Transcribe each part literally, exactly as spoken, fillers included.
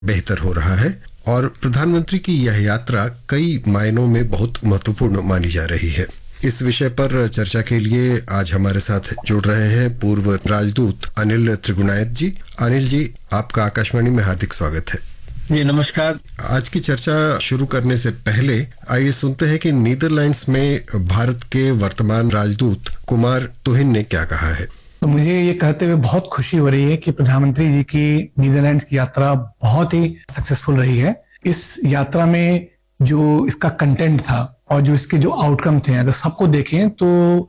बेहतर हो रहा है और प्रधानमंत्री की यह यात्रा कई मायनों में बहुत महत्वपूर्ण मानी जा रही है। इस विषय पर चर्चा के लिए आज हमारे साथ जुड़ रहे हैं पूर्व राजदूत अनिल त्रिगुणायत जी। अनिल जी, आपका आकाशवाणी में हार्दिक स्वागत है। जी नमस्कार। आज की चर्चा शुरू करने से पहले आइए सुनते हैं कि नीदरलैंड्स में भारत के वर्तमान राजदूत कुमार तुहिन ने क्या कहा है। तो मुझे ये कहते हुए बहुत खुशी हो रही है कि प्रधानमंत्री जी की नीदरलैंड्स की यात्रा बहुत ही सक्सेसफुल रही है। इस यात्रा में जो इसका कंटेंट था और जो इसके जो आउटकम थे, अगर सबको देखें तो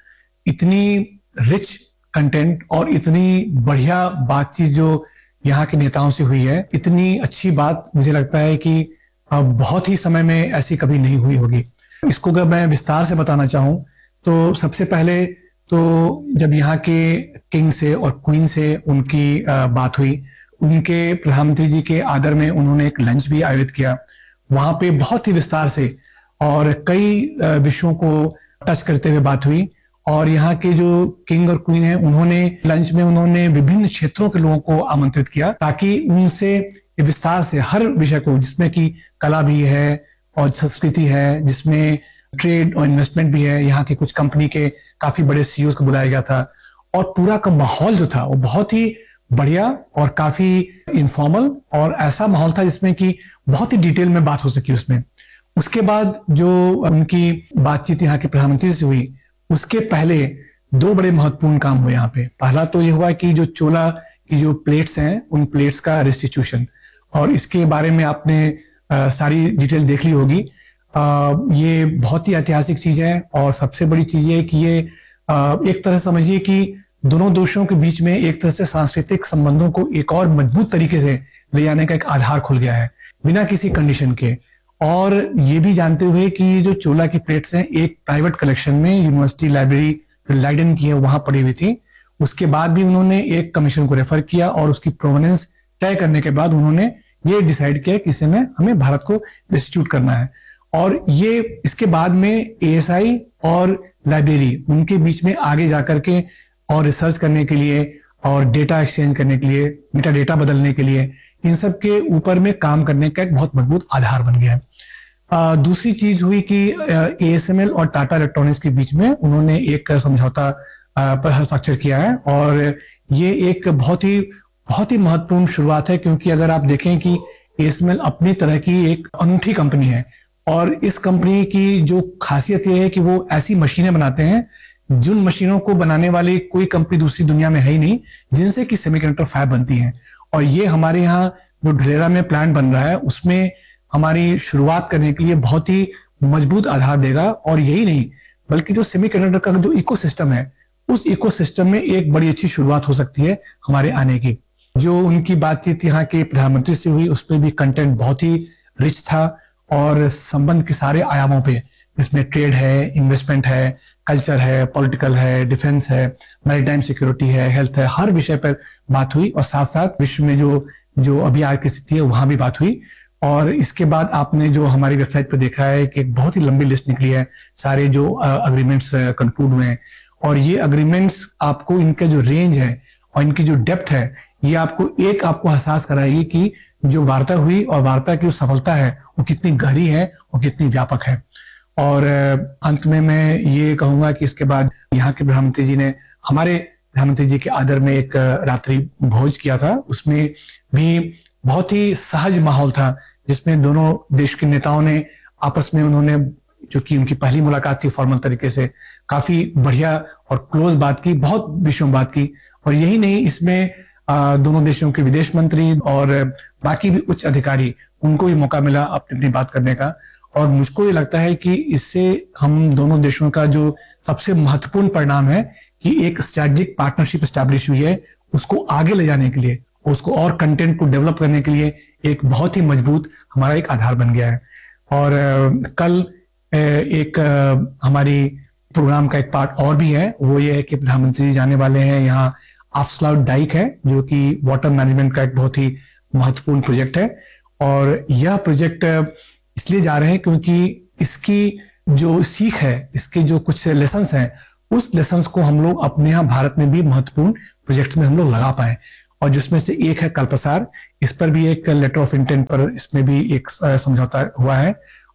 इतनी रिच कंटेंट और इतनी बढ़िया बातचीत जो यहाँ के नेताओं से हुई है, इतनी अच्छी बात मुझे लगता है कि बहुत ही समय में ऐसी कभी नहीं हुई होगी। इसको अगर मैं विस्तार से बताना चाहूँ तो सबसे पहले तो जब यहाँ के किंग से और क्वीन से उनकी बात हुई, उनके प्रधानमंत्री जी के आदर में उन्होंने एक लंच भी आयोजित किया। वहां पे बहुत ही विस्तार से और कई विषयों को टच करते हुए बात हुई और यहाँ के जो किंग और क्वीन है उन्होंने लंच में उन्होंने विभिन्न क्षेत्रों के लोगों को आमंत्रित किया ताकि उनसे विस्तार से हर विषय को, जिसमें कि कला भी है और संस्कृति है, जिसमें ट्रेड और इन्वेस्टमेंट भी है, यहाँ के कुछ कंपनी के काफी बड़े सीईओ को बुलाया गया था और पूरा का माहौल जो था वो बहुत ही बढ़िया और काफी इनफॉर्मल और ऐसा माहौल था जिसमें कि बहुत ही डिटेल में बात हो सकी उसमें। उसके बाद जो उनकी बातचीत यहाँ के प्रधानमंत्री से हुई, उसके पहले दो बड़े महत्वपूर्ण काम हुए यहाँ पे। पहला तो ये हुआ कि जो चोला की जो प्लेट्स हैं उन प्लेट्स का रेस्टिट्यूशन, और इसके बारे में आपने आ, सारी डिटेल देख ली होगी। आ, ये बहुत ही ऐतिहासिक चीज है और सबसे बड़ी चीज है कि ये आ, एक तरह समझिए कि दोनों देशों के बीच में एक तरह से सांस्कृतिक संबंधों को एक और मजबूत तरीके से ले जाने का एक आधार खुल गया है बिना किसी कंडीशन के। और ये भी जानते हुए कि जो चोला की प्लेट्स हैं एक प्राइवेट कलेक्शन में यूनिवर्सिटी लाइब्रेरी लाइडन की है वहां पड़ी हुई थी। उसके बाद भी उन्होंने एक कमीशन को रेफर किया और उसकी प्रोवेनेंस तय करने के बाद उन्होंने ये डिसाइड किया कि इसे में हमें भारत को डिस्ट्रीब्यूट करना है। और ये इसके बाद में एएसआई और लाइब्रेरी उनके बीच में आगे जाकर के और रिसर्च करने के लिए और डेटा एक्सचेंज करने के लिए, मेटा डेटा बदलने के लिए, इन सब के ऊपर में काम करने का एक बहुत मजबूत आधार बन गया है। आ, दूसरी चीज हुई कि एएसएमएल और टाटा इलेक्ट्रॉनिक्स के बीच में उन्होंने एक समझौता पर हस्ताक्षर किया है और ये एक बहुत ही बहुत ही महत्वपूर्ण शुरुआत है, क्योंकि अगर आप देखें कि एएसएमएल अपनी तरह की एक अनूठी कंपनी है और इस कंपनी की जो खासियत यह है कि वो ऐसी मशीनें बनाते हैं जिन मशीनों को बनाने वाली कोई कंपनी दूसरी दुनिया में है ही नहीं, जिनसे कि सेमीकंडक्टर फैब बनती हैं। और ये हमारे यहाँ जो ढलेरा में प्लांट बन रहा है उसमें हमारी शुरुआत करने के लिए बहुत ही मजबूत आधार देगा। और यही नहीं बल्कि जो सेमीकंडक्टर का जो इकोसिस्टम है उस इकोसिस्टम में एक बड़ी अच्छी शुरुआत हो सकती है हमारे आने की। जो उनकी बातचीत यहाँ के प्रधानमंत्री से हुई उसमें भी कंटेंट बहुत ही रिच था और संबंध के सारे आयामों पे, इसमें ट्रेड है, इन्वेस्टमेंट है, कल्चर है, पॉलिटिकल है, डिफेंस है, मैरीटाइम सिक्योरिटी है, हेल्थ है, हर विषय पर बात हुई। और साथ साथ विश्व में जो जो अभी आज की स्थिति है वहां भी बात हुई। और इसके बाद आपने जो हमारी वेबसाइट पर देखा है कि एक बहुत ही लंबी लिस्ट निकली है सारे जो अग्रीमेंट्स कंक्लूड हुए हैं। और ये अग्रीमेंट्स आपको इनका जो रेंज है और इनकी जो डेप्थ है ये आपको एक आपको एहसास कराएगी कि जो वार्ता हुई और वार्ता की जो सफलता है वो कितनी गहरी है और कितनी व्यापक है। और अंत में मैं ये कहूंगा कि इसके बाद यहाँ के प्रधानमंत्री जी ने हमारे प्रधानमंत्री जी के आदर में एक रात्रि भोज किया था। उसमें भी बहुत ही सहज माहौल था जिसमें दोनों देश के नेताओं ने आपस में उन्होंने, जो कि उनकी पहली मुलाकात थी फॉर्मल तरीके से, काफी बढ़िया और क्लोज बात की, बहुत विषयों बात की। और यही नहीं, इसमें दोनों देशों के विदेश मंत्री और बाकी भी उच्च अधिकारी, उनको भी मौका मिला अपनी अपनी बात करने का। और मुझको ये लगता है कि इससे हम दोनों देशों का जो सबसे महत्वपूर्ण परिणाम है कि एक स्ट्रेटेजिक पार्टनरशिप एस्टैब्लिश हुई है, उसको आगे ले जाने के लिए, उसको और कंटेंट को डेवलप करने के लिए एक बहुत ही मजबूत हमारा एक आधार बन गया है। और कल एक हमारी प्रोग्राम का एक पार्ट और भी है, वो ये है कि प्रधानमंत्री जाने वाले हैं यहाँ आफ्सलाउट डाइक है, जो कि वाटर मैनेजमेंट का एक बहुत ही महत्वपूर्ण प्रोजेक्ट है। और यह प्रोजेक्ट इसलिए जा रहे हैं क्योंकि इसकी जो सीख है, इसके जो कुछ लेसन्स हैं, उस लेसन्स को हम लोग अपने यहाँ भारत में भी महत्वपूर्ण प्रोजेक्ट्स में हम लोग लगा पाए। और जिसमें से एक है कल्पसार। इस पर भी एक लेटर ऑफ इंटेंट पर इसमें भी एक समझौता हुआ है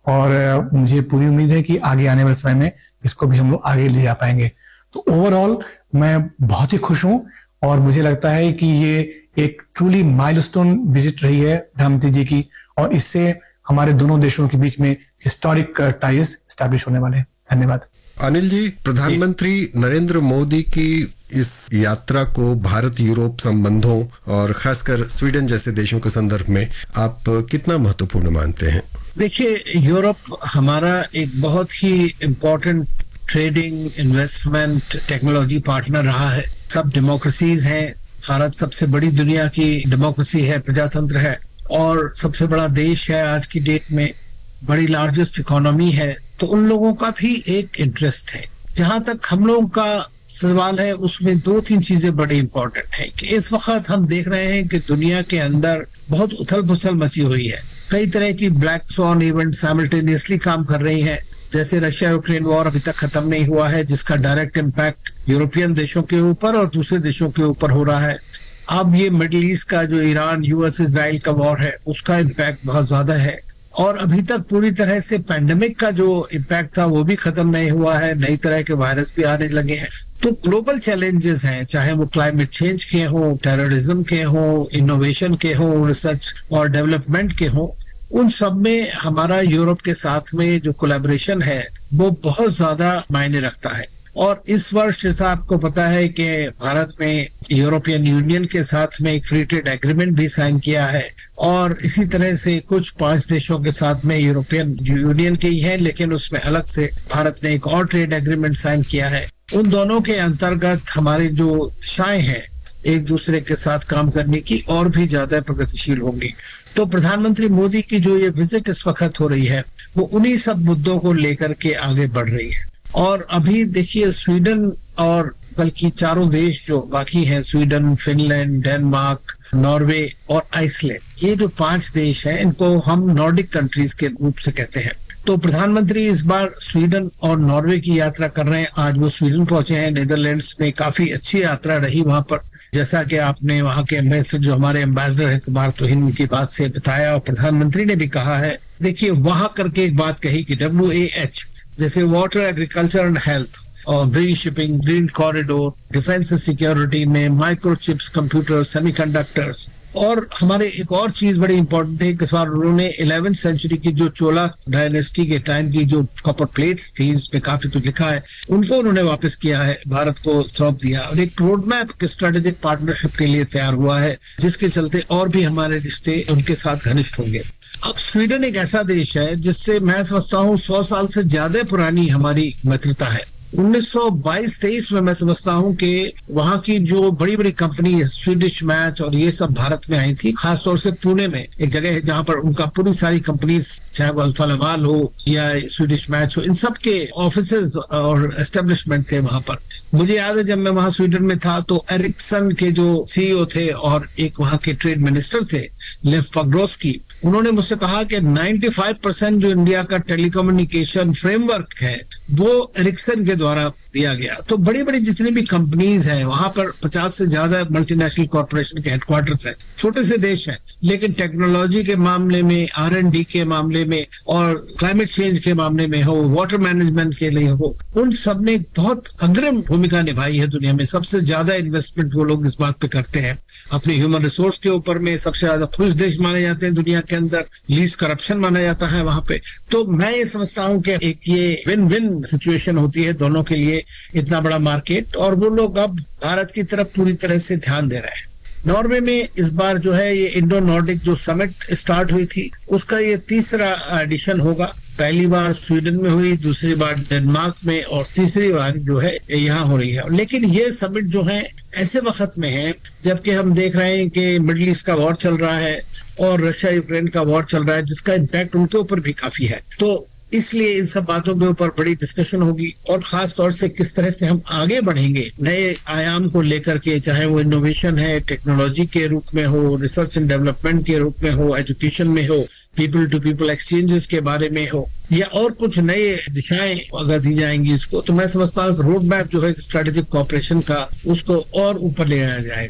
और मुझे पूरी उम्मीद है कि आगे आने वाले समय में इसको भी हम लोग आगे ले जा पाएंगे। तो ओवरऑल मैं बहुत ही खुश हूं और मुझे लगता है कि ये एक ट्रूली माइलस्टोन विजिट रही है प्रधानमंत्री जी की और इससे हमारे दोनों देशों के बीच में हिस्टोरिक टाइज स्टैब्लिश होने वाले हैं। धन्यवाद। अनिल जी, प्रधानमंत्री नरेंद्र मोदी की इस यात्रा को भारत यूरोप संबंधों और खासकर स्वीडन जैसे देशों के संदर्भ में आप कितना महत्वपूर्ण मानते हैं? देखिए, यूरोप हमारा एक बहुत ही important trading, investment, technology partner रहा है। सब डेमोक्रेसीज हैं। भारत सबसे बड़ी दुनिया की डेमोक्रेसी है, प्रजातंत्र है और सबसे बड़ा देश है आज की डेट में, बड़ी लार्जेस्ट इकोनॉमी है। तो उन लोगों का भी एक इंटरेस्ट है। जहां तक हम लोगों का सवाल है उसमें दो तीन चीजें बड़ी इंपॉर्टेंट है कि इस वक्त हम देख रहे हैं कि दुनिया के अंदर बहुत उथल पुथल मची हुई है। कई तरह की ब्लैक स्वॉन इवेंट साइमल्टेनियसली काम कर रही हैं। जैसे रशिया यूक्रेन वॉर अभी तक खत्म नहीं हुआ है, जिसका डायरेक्ट इम्पैक्ट यूरोपियन देशों के ऊपर और दूसरे देशों के ऊपर हो रहा है। अब ये मिडिल ईस्ट का जो ईरान यूएस इजराइल का वॉर है उसका इम्पैक्ट बहुत ज्यादा है और अभी तक पूरी तरह से पैंडेमिक का जो इम्पैक्ट था वो भी खत्म नहीं हुआ है। नई तरह के वायरस भी आने लगे हैं। तो ग्लोबल चैलेंजेस हैं, चाहे वो क्लाइमेट चेंज के हों, टेररिज्म के हों, इनोवेशन के हों, रिसर्च और डेवलपमेंट के हों, उन सब में हमारा यूरोप के साथ में जो कोलैबोरेशन है वो बहुत ज्यादा मायने रखता है। और इस वर्ष जैसा आपको पता है कि भारत ने यूरोपियन यूनियन के साथ में एक फ्री ट्रेड एग्रीमेंट भी साइन किया है और इसी तरह से कुछ पांच देशों के साथ में यूरोपियन यूनियन के ही है, लेकिन उसमें अलग से भारत ने एक और ट्रेड एग्रीमेंट साइन किया है। उन दोनों के अंतर्गत हमारी जो दिशाएं हैं एक दूसरे के साथ काम करने की और भी ज्यादा प्रगतिशील होंगी। तो प्रधानमंत्री मोदी की जो ये विजिट इस वक्त हो रही है वो उन्हीं सब मुद्दों को लेकर के आगे बढ़ रही है। और अभी देखिए, स्वीडन और बल्कि चारों देश जो बाकी हैं, स्वीडन, फिनलैंड, डेनमार्क, नॉर्वे और आइसलैंड, ये जो पांच देश हैं इनको हम नॉर्डिक कंट्रीज के रूप से कहते हैं। तो प्रधानमंत्री इस बार स्वीडन और नॉर्वे की यात्रा कर रहे हैं। आज वो स्वीडन पहुंचे हैं। नीदरलैंड्स में काफी अच्छी यात्रा रही वहां पर, जैसा कि आपने वहां के एम्बेसडर जो हमारे एम्बेसडर हैं कुमार तोहिन की बात से बताया और प्रधानमंत्री ने भी कहा है। देखिए, वहां करके एक बात कही कि डब्ल्यू ए एच जैसे वाटर, एग्रीकल्चर एंड हेल्थ और green shipping, green corridor, defence and security में माइक्रोचिप्स, कंप्यूटर, सेमीकंडक्टर्स और हमारे एक और चीज बड़ी इंपॉर्टेंट है कि इस बार उन्होंने इलेवेंथ सेंचुरी की जो चोला डायनेस्टी के टाइम की जो कॉपर प्लेट्स थी, इसमें काफी कुछ लिखा है, उनको उन्होंने वापस किया है, भारत को सौंप दिया और एक रोड मैप स्ट्रेटेजिक पार्टनरशिप के लिए तैयार हुआ है, जिसके चलते और भी हमारे रिश्ते उनके साथ घनिष्ठ होंगे। अब स्वीडन एक ऐसा देश है जिससे मैं समझता हूँ सौ साल से ज्यादा पुरानी हमारी मित्रता है। उन्नीस सौ बाईस तेईस में मैं समझता हूँ कि वहाँ की जो बड़ी बड़ी कंपनी स्वीडिश मैच और ये सब भारत में आई थी, खासतौर से पुणे में एक जगह है जहाँ पर उनका पूरी सारी कंपनीज, चाहे वो अल्फा लवाल हो या स्वीडिश मैच हो, इन सब के ऑफिसेज और एस्टेब्लिशमेंट थे वहां पर। मुझे याद है जब मैं वहां स्वीडन में था तो एरिक्सन के जो सीईओ थे और एक वहां के ट्रेड मिनिस्टर थे लेफ पाग्रोस्की, उन्होंने मुझसे कहा कि पचानवे परसेंट जो इंडिया का टेलीकम्युनिकेशन फ्रेमवर्क है वो एरिक्सन के द्वारा दिया गया। तो बड़ी बड़ी जितनी भी कंपनीज हैं वहां पर पचास से ज्यादा मल्टीनेशनल कॉर्पोरेशन के हेडक्वार्टर्स हैं। छोटे से देश हैं लेकिन टेक्नोलॉजी के मामले में, आर एंड डी के मामले में और क्लाइमेट चेंज के मामले में हो, वाटर मैनेजमेंट के लिए हो, उन सब ने बहुत अग्रिम भूमिका निभाई है दुनिया में। सबसे ज्यादा इन्वेस्टमेंट वो लोग इस बात पे करते हैं। अपने ह्यूमन रिसोर्स के ऊपर में सबसे ज्यादा खुश देश माने जाते हैं दुनिया के अंदर, लीस्ट करप्शन माना जाता है वहां पे। तो मैं ये समझता हूँ कि एक ये विन विन सिचुएशन होती है दोनों के लिए, इतना बड़ा मार्केट, और वो लोग अब भारत की तरफ पूरी तरह से ध्यान दे रहे हैं। नॉर्वे में इस बार जो है ये इंडो नॉर्डिक जो समिट स्टार्ट हुई थी उसका ये तीसरा एडिशन होगा। पहली बार स्वीडन में हुई, दूसरी बार डेनमार्क में और तीसरी बार जो है यहाँ हो रही है। लेकिन ये समिट जो है ऐसे वक्त में है जबकि हम देख रहे हैं कि मिडिल ईस्ट का वॉर चल रहा है और रशिया यूक्रेन का वॉर चल रहा है, जिसका इम्पैक्ट उनके ऊपर भी काफी है। तो इसलिए इन सब बातों के ऊपर बड़ी डिस्कशन होगी और खास तौर से किस तरह से हम आगे बढ़ेंगे नए आयाम को लेकर के, चाहे वो इनोवेशन है, टेक्नोलॉजी के रूप में हो, रिसर्च एंड डेवलपमेंट के रूप में हो, एजुकेशन में हो, पीपल टू पीपल एक्सचेंजेस के बारे में हो, या और कुछ नए दिशाएं अगर दी जाएंगी इसको, तो मैं समझता हूँ रोड मैप जो है स्ट्रेटेजिक कॉपरेशन का, उसको और ऊपर ले आया जाएगा।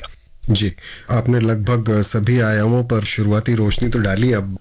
जी, आपने लगभग सभी आयामों पर शुरुआती रोशनी तो डाली। अब